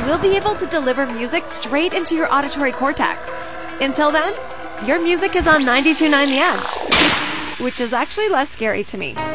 we'll be able to deliver music straight into your auditory cortex. Until then, your music is on 92.9 The Edge, which is actually less scary to me.